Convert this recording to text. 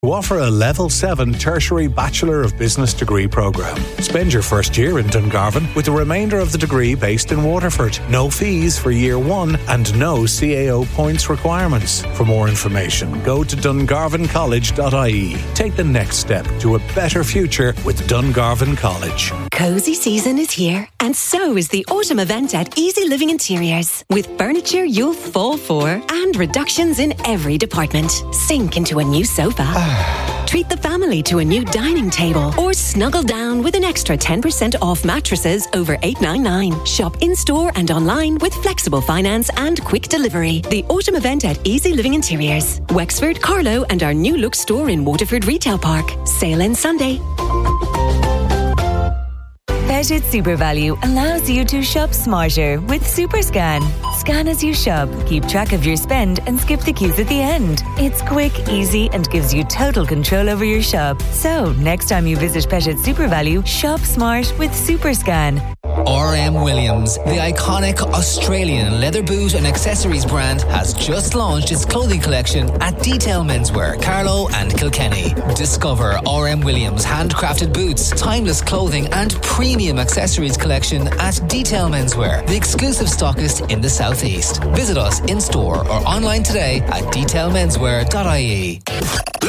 to offer a Level 7 tertiary Bachelor of Business degree programme. Spend your first year in Dungarvan with the remainder of the degree based in Waterford. No fees for year 1 and no CAO points requirements. For more information, go to dungarvancollege.ie. Take the next step to a better future with Dungarvan College. Cosy season is here, and so is the autumn event at Easy Living Interiors. With furniture you'll fall for and reductions in every department. Sink into a new sofa. Treat the family to a new dining table or snuggle down with an extra 10% off mattresses over $899. Shop in-store and online with flexible finance and quick delivery. The autumn event at Easy Living Interiors. Wexford, Carlow and our new look store in Waterford Retail Park. Sale ends Sunday. Pejit SuperValu allows you to shop smarter with SuperScan. Scan as you shop, keep track of your spend and skip the queues at the end. It's quick, easy and gives you total control over your shop. So, next time you visit Pejit SuperValu, shop smart with SuperScan. RM Williams, the iconic Australian leather boot and accessories brand, has just launched its clothing collection at Detail Menswear, Carlow and Kilkenny. Discover RM Williams handcrafted boots, timeless clothing and premium accessories collection at Detail Menswear, the exclusive stockist in the southeast. Visit us in store or online today at detailmenswear.ie.